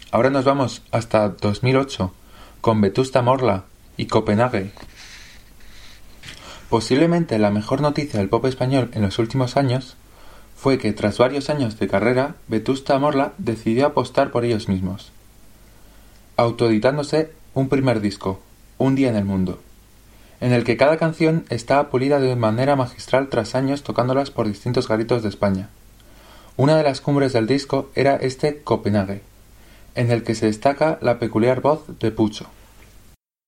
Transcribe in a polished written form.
Ahora nos vamos hasta 2008 con Vetusta Morla y Copenhague. Posiblemente la mejor noticia del pop español en los últimos años fue que tras varios años de carrera, Vetusta Morla decidió apostar por ellos mismos, autoeditándose un primer disco, Un día en el mundo, en el que cada canción está pulida de manera magistral tras años tocándolas por distintos garitos de España. Una de las cumbres del disco era este Copenhague, en el que se destaca la peculiar voz de Pucho.